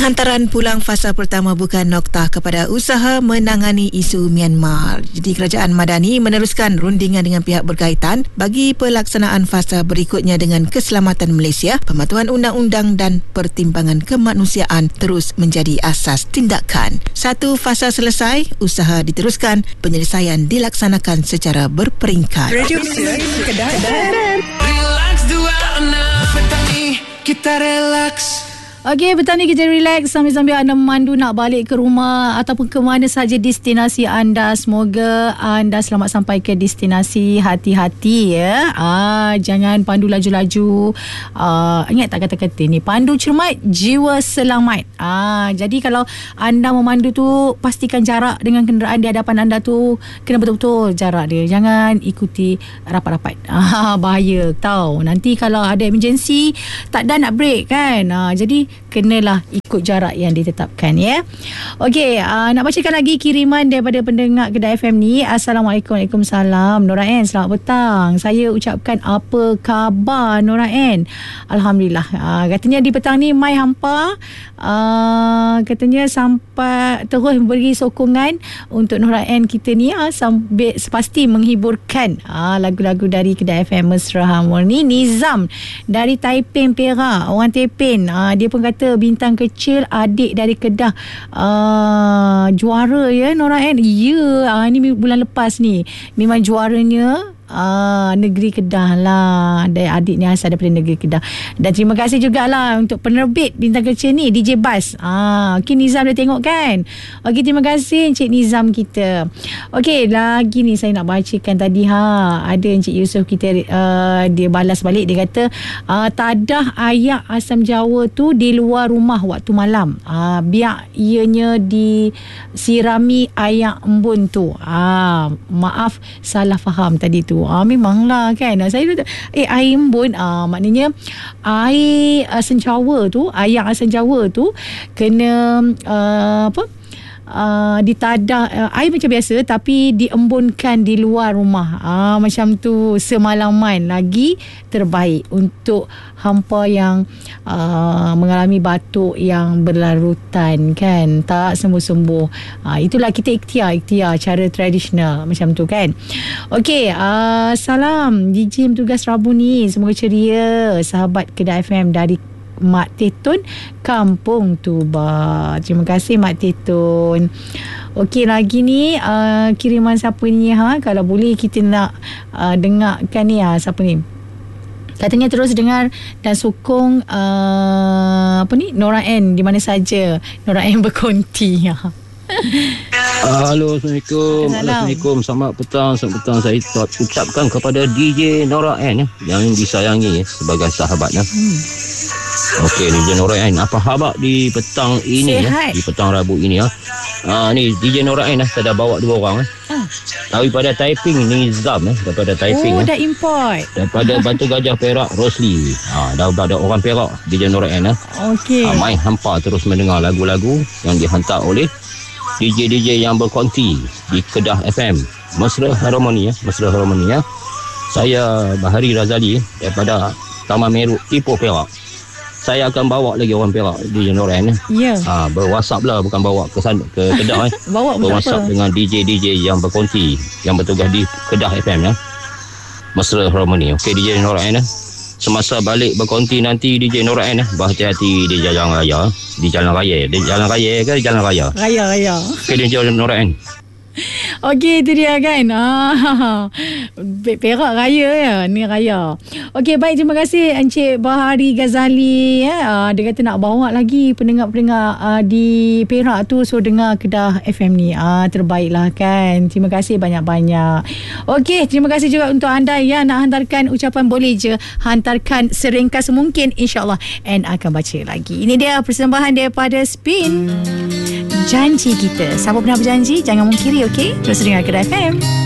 Penghantaran pulang fasa pertama bukan noktah kepada usaha menangani isu Myanmar. Jadi Kerajaan Madani meneruskan rundingan dengan pihak berkaitan bagi pelaksanaan fasa berikutnya dengan keselamatan Malaysia. Pematuhan undang-undang dan pertimbangan kemanusiaan terus menjadi asas tindakan. Satu fasa selesai, usaha diteruskan, penyelesaian dilaksanakan secara berperingkat. Radio Kedah. Relax dua anak petani, kita relax. Okey, petani kita relax sambil-sambil anda memandu nak balik ke rumah ataupun ke mana saja destinasi anda. Semoga anda selamat sampai ke destinasi. Hati-hati ya. Jangan pandu laju-laju. Ingat tak kata-kata ni, pandu cermat, jiwa selamat. Jadi kalau anda memandu tu, pastikan jarak dengan kenderaan di hadapan anda tu kena betul-betul jarak dia. Jangan ikuti rapat-rapat. Bahaya tahu. Nanti kalau ada emergency, tak dah nak break kan. Jadi kenalah ikut jarak yang ditetapkan ya. Okey, nak bacakan lagi kiriman daripada pendengar Kedah FM ni. Assalamualaikum. Waalaikumsalam. Nora N, selamat petang. Saya ucapkan apa khabar Nora N? Alhamdulillah. Katanya di petang ni mai hampa. Katanya sampai terus beri sokongan untuk Nora N kita ni sambil sepasti menghiburkan lagu-lagu dari Kedah FM Mesra Harmoni. Nizam dari Taiping Perak, orang Taiping. Dia pun kata bintang kecil adik dari Kedah juara ya Nora N. Ya, ni bulan lepas ni memang juaranya negeri Kedah lah. Dan adik ni asal daripada negeri Kedah. Dan terima kasih jugalah untuk penerbit bintang kecil ni, DJ Bas. Okay, Nizam dah tengok kan. Okay, terima kasih Encik Nizam kita. Okay, lagi ni saya nak bacakan tadi ada Encik Yusof kita, dia balas balik. Dia kata tadah ayak asam jawa tu di luar rumah waktu malam. Biar ianya disirami ayak embun tu. Maaf salah faham tadi tu. Memanglah kan. Saya kata air embun, maknanya air asam jawa tu, ayak asam jawa tu kena ditadah, air macam biasa tapi diembunkan di luar rumah. Macam tu semalaman lagi terbaik untuk hampa yang mengalami batuk yang berlarutan kan, tak sembuh-sembuh. Itulah kita ikhtiar cara tradisional macam tu kan. Okey, salam DJ tugas Rabu ni, semoga ceria sahabat Kedah FM dari Mak Tetun, Kampung Tuba. Terima kasih Mak Tetun. Okey, lagi ni kiriman siapa ni kalau boleh kita nak dengarkan ni siapa ni. Katanya terus dengar dan sokong Nora N di mana saja Nora N berkonti. Halo, Assalamualaikum. Selamat petang. Saya ucapkan kepada DJ Nora N yang disayangi sebagai sahabat. Okey, DJ Nora N, apa khabar di petang ini di petang Rabu ini ni DJ Nora N saya dah bawa dua orang daripada Taiping, Nizam daripada Taiping. Dah import daripada Batu Gajah Perak, Rosli. Dah ada orang Perak DJ Nora N. Okey. Main hampa terus mendengar lagu-lagu yang dihantar oleh DJ yang berkonti di Kedah FM Mesra Harmoni Saya Bahari Razali daripada Taman Merut, Ipoh, Perak. Saya akan bawa lagi orang Perak di Noran. Ya. Berwhatsapp lah, bukan bawa ke sana, ke Kedah. Bawa berwhatsapp dengan DJ yang berkonti, yang bertugas di Kedah FM Mesra Harmoni. Okey, DJ Noran. Semasa balik berkonti nanti DJ Noran berhati-hati di jalan raya. Di jalan raya ke jalan raya? Raya. Okey, DJ Noran. Okey, itu dia kan. Perak raya ya, ni raya. Okey, baik, terima kasih Encik Bahari Ghazali dia kata nak bawa lagi pendengar-pendengar di Perak tu so dengar Kedah FM ni. Terbaiklah kan. Terima kasih banyak-banyak. Okey, terima kasih juga untuk anda yang nak hantarkan ucapan, boleh je hantarkan seringkas mungkin, insya-Allah and akan baca lagi. Ini dia persembahan daripada Spin. Janji kita. Siapa pernah berjanji jangan mungkiri, okey? Terus dengar Kedah FM.